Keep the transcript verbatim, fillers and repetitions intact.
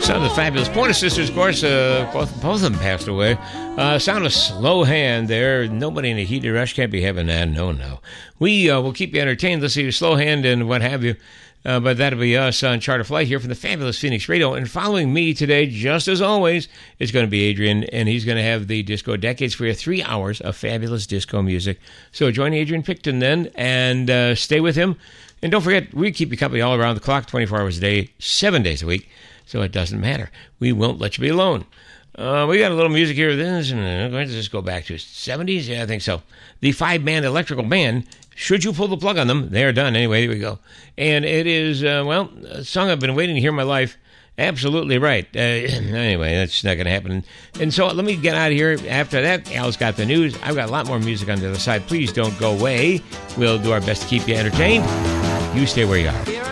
Sound of the fabulous Pointer Sisters, of course. Uh, both, both of them passed away. Uh, sound of Slow Hand there. Nobody in a heated rush can't be having that. No, no. We uh, will keep you entertained. Let's see, Slow Hand and what have you. Uh, but that'll be us on Charter Flight here from the fabulous Phoenix Radio. And following me today, just as always, is going to be Adrian, and he's going to have the Disco Decades for you, three hours of fabulous disco music. So join Adrian Picton then, and uh, stay with him. And don't forget, we keep you company all around the clock, twenty-four hours a day, seven days a week. So it doesn't matter. We won't let you be alone. Uh, we got a little music here. This, I'm going to just go back to seventies. Yeah, I think so. The five-band electrical band. Should you pull the plug on them, they're done. Anyway, here we go. And it is, uh, well, a song I've been waiting to hear in my life. Absolutely right. Uh, anyway, that's not going to happen. And so let me get out of here. After that, Al's got the news. I've got a lot more music on the other side. Please don't go away. We'll do our best to keep you entertained. You stay where you are.